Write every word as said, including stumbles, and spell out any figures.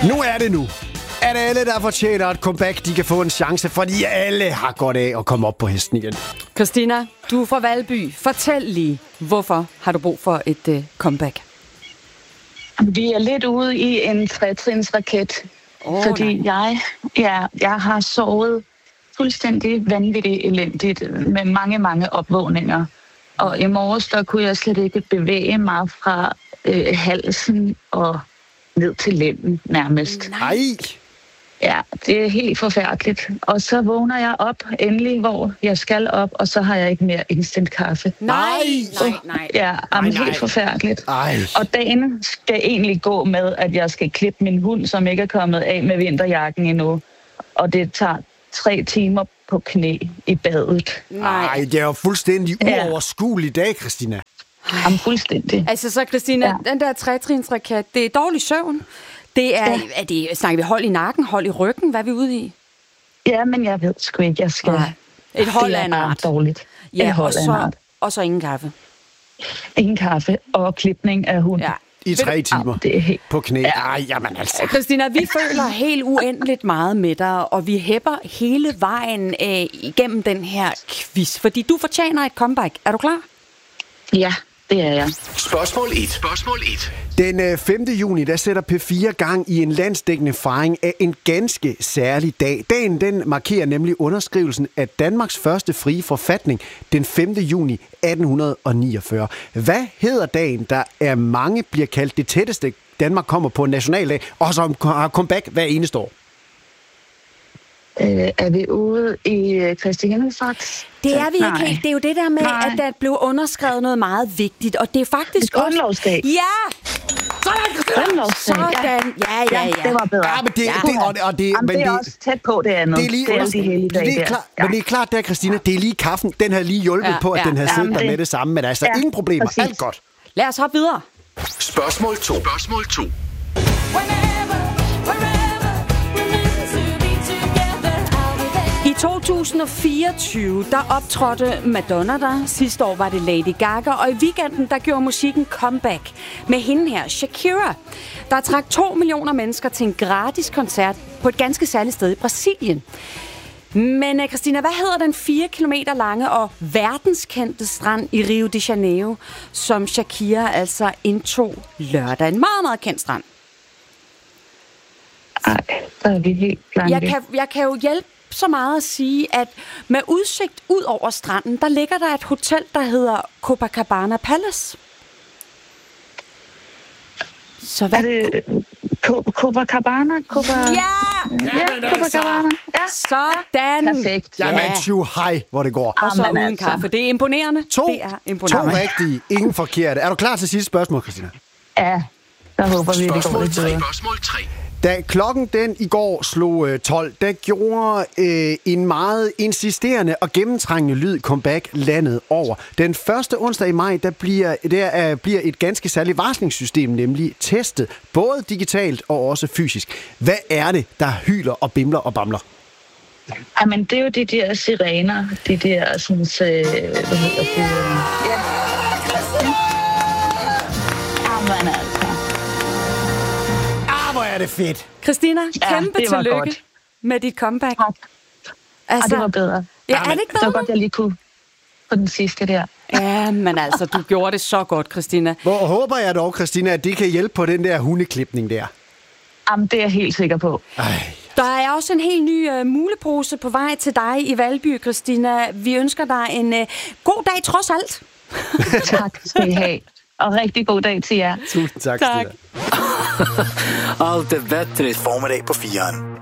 Nu er det nu. At alle, der fortjener et comeback, de kan få en chance, fordi alle har godt af at komme op på hesten igen. Christina, du er fra Valby. Fortæl lige, hvorfor har du brug for et uh, comeback? Vi er lidt ude i en tretrinsraket, oh, fordi nej. jeg, ja, jeg har sovet fuldstændig vanvittigt elendigt med mange, mange opvågninger. Og i morges, der kunne jeg slet ikke bevæge mig fra øh, halsen og ned til lænden nærmest. Nej! Ja, det er helt forfærdeligt. Og så vågner jeg op endelig, hvor jeg skal op, og så har jeg ikke mere instant kaffe. Nej, nej, nej. Ja, nej, nej, nej. helt forfærdeligt. Ej. Og dagen skal egentlig gå med, at jeg skal klippe min hund, som ikke er kommet af med vinterjakken endnu. Og det tager tre timer på knæ i badet. Nej, det er jo fuldstændig uoverskuelig dag, Christina. Jamen, fuldstændig. Altså så, Christina, ja. Den der tretrinsraket, det er dårlig søvn. Det er, ja. er det, snakker vi hold i nakken, hold i ryggen? Hvad er vi ude i? Ja, men jeg ved sgu ikke, jeg skal... Nej. Et hold af en art. Det er dårligt. Ja, Et hold og, af så, en art. og så ingen kaffe. Ingen kaffe og klipning af hunden. Ja. I tre timer det er helt... på knæ. Ej, jamen altså. Christina, vi føler helt uendeligt meget med dig, og vi hæpper hele vejen øh, igennem den her quiz, fordi du fortjener et comeback. Er du klar? Ja, det er jeg. Spørgsmål et. Spørgsmål et. Den femte juni, der sætter P fire gang i en landsdækkende fejring af en ganske særlig dag. Dagen, den markerer nemlig underskrivelsen af Danmarks første frie forfatning den femte juni atten niogfyrre. Hvad hedder dagen, der af mange bliver kaldt det tætteste, Danmark kommer på en nationaldag, og som har comeback hver eneste år? Øh, er vi ude i Kristi Himmelfarts? Det er vi Nej. ikke helt. Det er jo det der med, Nej. at der blev underskrevet noget meget vigtigt, og det er faktisk også... Grundlovsdag. Ja! Grundlovsdag. Sådan. Ja, ja, ja. Det var bedre. Ja, men det, Ja. det, og, og det, Jamen, men det er det, også tæt på det andet. det er lige det er alle de hele dage det er der. klar, Ja. Men det er klart der, Christina, det er lige kaffen. Den har lige hjulpet Ja, på, at ja. den har siddet Jamen, der det- med det samme. Men altså, Ja, ingen problemer. præcis. Alt godt. Lad os hoppe videre. Spørgsmål to. Spørgsmål to. I to tusind og fireogtyve, der optrådte Madonna der. Sidste år var det Lady Gaga, og i weekenden, der gjorde musikken comeback med hende her, Shakira. Der trak to millioner mennesker til en gratis koncert på et ganske særligt sted i Brasilien. Men Christina, hvad hedder den fire kilometer lange og verdenskendte strand i Rio de Janeiro, som Shakira altså indtog lørdag? En meget, meget kendt strand. Ej, der er vi helt blanke. Jeg kan, jeg kan jo hjælpe så meget at sige, at med udsigt ud over stranden, der ligger der et hotel, der hedder Copacabana Palace. Så hvad? Er det Co- Copacabana? Copa... Ja! Ja, Copacabana. Ja. Sådan! Perfekt. Jamen, Ja. tju, hej, hvor det går. Og så Jamen uden altså. kaffe. Det er imponerende. To, det er to imponerende. rigtige, ingen forkerte. Er du klar til sidste spørgsmål, Christina? Ja, der håber vi, det går Spørgsmål lidt tre. bedre. Spørgsmål tre. Da klokken den i går slog øh, tolv, der gjorde øh, en meget insisterende og gennemtrængende lyd comeback landet over. Den første onsdag i maj, der bliver, der, øh, bliver et ganske særligt varslingssystem nemlig testet, både digitalt og også fysisk. Hvad er det, der hyler og bimler og bamler? Jamen, det er jo de der sirener, de der sådan, øh, hvad hedder det? Ja. Jamen altså. Ah, hvor er det fedt! Christina, Ja, kæmpe det var tillykke godt. med dit comeback. Tak. Altså, og det var bedre. Ja, er det ikke Det var bedre? godt, jeg lige kunne på den sidste der. Ja, men altså, du gjorde det så godt, Christina. Hvor håber jeg dog, Christina, at det kan hjælpe på den der hundeklipning der. Jamen, det er jeg helt sikker på. Ej. Der er også en helt ny uh, mulepose på vej til dig i Valby, Christina. Vi ønsker dig en uh, god dag trods alt. Tak skal I have. Og rigtig god dag til jer. Tusind tak, Tak. Christina. Allt är bättre i formiddag på Firen.